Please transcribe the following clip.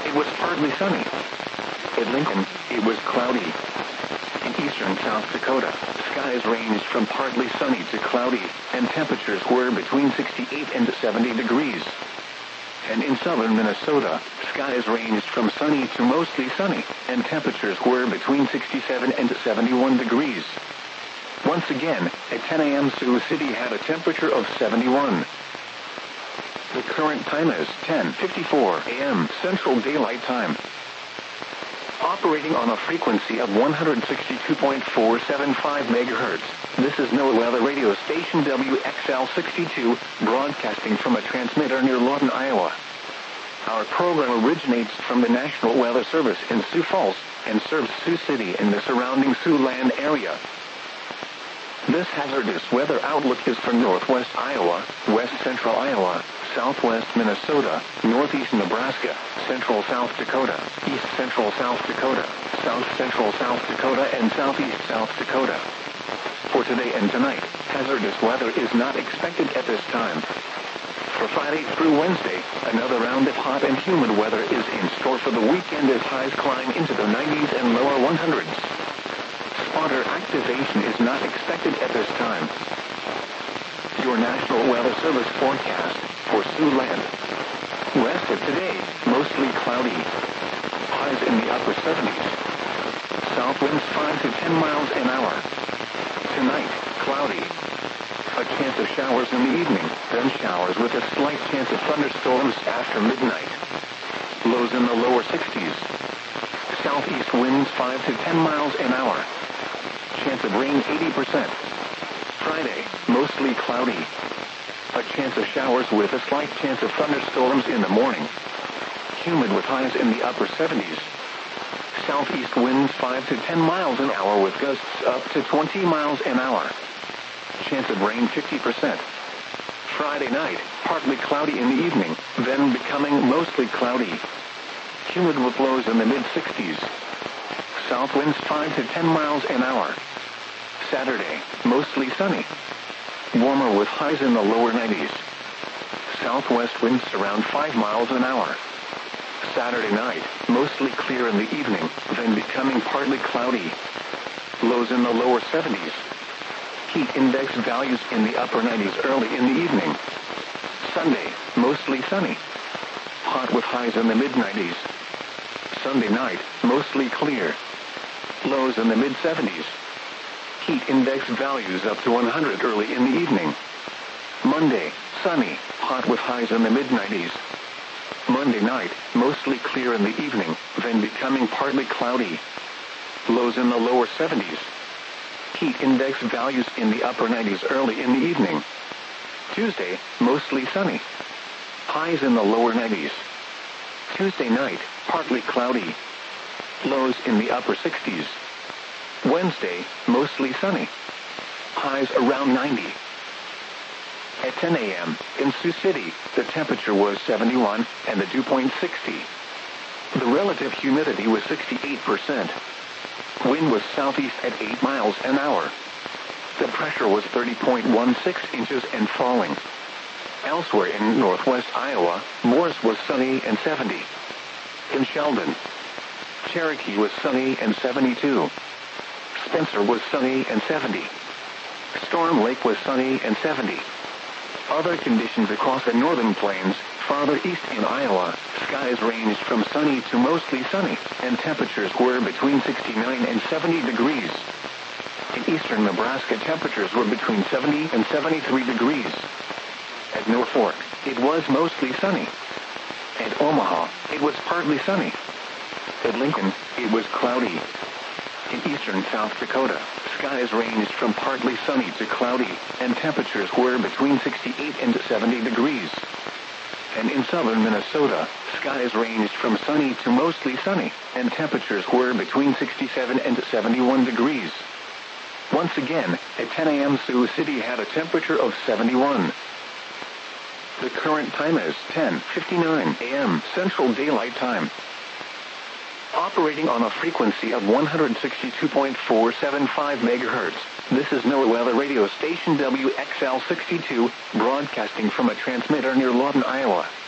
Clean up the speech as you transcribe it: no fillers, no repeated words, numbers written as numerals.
it was partly sunny. At Lincoln, it was cloudy. In eastern South Dakota, skies ranged from partly sunny to cloudy, and temperatures were between 68 and 70 degrees. And in southern Minnesota, skies ranged from sunny to mostly sunny, and temperatures were between 67 and 71 degrees. Once again, at 10 a.m. Sioux City had a temperature of 71. The current time is 10:54 a.m. Central Daylight Time. Operating on a frequency of 162.475 megahertz, this is NOAA Weather Radio Station WXL62, broadcasting from a transmitter near Lawton, Iowa. Our program originates from the National Weather Service in Sioux Falls and serves Sioux City and the surrounding Siouxland area. This hazardous weather outlook is for northwest Iowa, west central Iowa, southwest Minnesota, northeast Nebraska, central South Dakota, east central South Dakota, south central South Dakota, and southeast South Dakota. For today and tonight, hazardous weather is not expected at this time. For Friday through Wednesday, another round of hot and humid weather is in store for the weekend as highs climb into the 90s and lower 100s. Spotter activation is not expected at this time. Your National Weather Service forecast for Siouxland. West of today, mostly cloudy. Highs in the upper 70s. South winds 5 to 10 miles an hour. Tonight, cloudy. A chance of showers in the evening, then showers with a slight chance of thunderstorms after midnight. Lows in the lower 60s. Southeast winds 5 to 10 miles an hour. Chance of rain 80%. Friday, mostly cloudy. A chance of showers with a slight chance of thunderstorms in the morning. Humid with highs in the upper 70s. Southeast winds 5 to 10 miles an hour with gusts up to 20 miles an hour. Chance of rain 50%. Friday night, partly cloudy in the evening, then becoming mostly cloudy. Humid with lows in the mid-60s. South winds 5 to 10 miles an hour. Saturday, mostly sunny. Warmer with highs in the lower 90s. Southwest winds around 5 miles an hour. Saturday night, mostly clear in the evening, then becoming partly cloudy. Lows in the lower 70s. Heat index values in the upper 90s early in the evening. Sunday, mostly sunny. Hot with highs in the mid-90s. Sunday night, mostly clear. Lows in the mid-70s. Heat index values up to 100 early in the evening. Monday, sunny, hot with highs in the mid-90s. Monday night, mostly clear in the evening, then becoming partly cloudy. Lows in the lower 70s. Heat index values in the upper 90s early in the evening. Tuesday, mostly sunny. Highs in the lower 90s. Tuesday night, partly cloudy. Lows in the upper 60s. Wednesday, mostly sunny. Highs around 90. At 10 a.m. in Sioux City, the temperature was 71 and the dew point 60. The relative humidity was 68%. Wind was southeast at 8 miles an hour. The pressure was 30.16 inches and falling. Elsewhere in northwest Iowa, Morris was sunny and 70. In Sheldon, Cherokee was sunny and 72. Spencer was sunny and 70. Storm Lake was sunny and 70. Other conditions across the northern plains, farther east in Iowa, skies ranged from sunny to mostly sunny, and temperatures were between 69 and 70 degrees. In eastern Nebraska, temperatures were between 70 and 73 degrees. At Norfolk, it was mostly sunny. At Omaha, it was partly sunny. At Lincoln, it was cloudy. In eastern South Dakota, skies ranged from partly sunny to cloudy, and temperatures were between 68 and 70 degrees. And in southern Minnesota, skies ranged from sunny to mostly sunny, and temperatures were between 67 and 71 degrees. Once again, at 10 a.m. Sioux City had a temperature of 71. The current time is 10:59 a.m. Central Daylight Time. Operating on a frequency of 162.475 megahertz, this is NOAA Weather Radio Station WXL62, broadcasting from a transmitter near Lawton, Iowa.